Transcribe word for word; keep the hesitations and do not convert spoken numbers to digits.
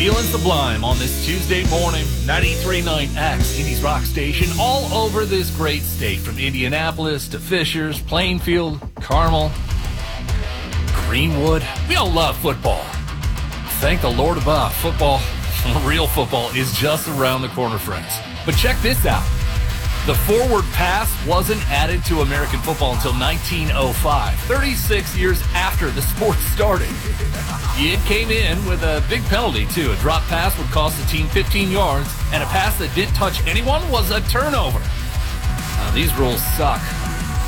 Feeling sublime on this Tuesday morning, ninety-three point nine X, Indy's rock station, all over this great state, from Indianapolis to Fishers, Plainfield, Carmel, Greenwood. We all love football. Thank the Lord above. Football, real football, is just around the corner, friends. But check this out. The forward pass wasn't added to American football until nineteen oh five, thirty-six years after the sport started. It came in with a big penalty, too. A drop pass would cost the team fifteen yards, and a pass that didn't touch anyone was a turnover. Now, these rules suck.